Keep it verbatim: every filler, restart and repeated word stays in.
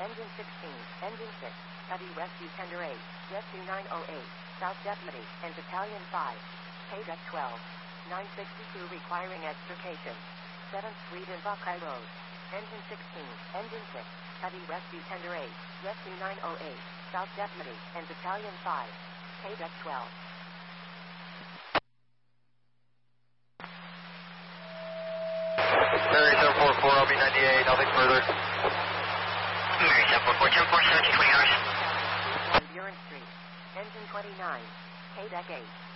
Engine sixteen, Engine six, Heavy Rescue Tender eight, Rescue nine oh eight, South Deputy, and Battalion five. K-Deck twelve, nine sixty-two requiring extrication. seventh Street and Buckeye Road. Engine sixteen, Engine six, Heavy Rescue Tender eight, Rescue nine oh eight, South Deputy, and Battalion five. K-Deck twelve. Mary seven four four, L B ninety-eight, nothing further. Mary seven four four, ten four, seventeen twenty hours. Buren Street. Engine twenty-nine, K-Deck eight.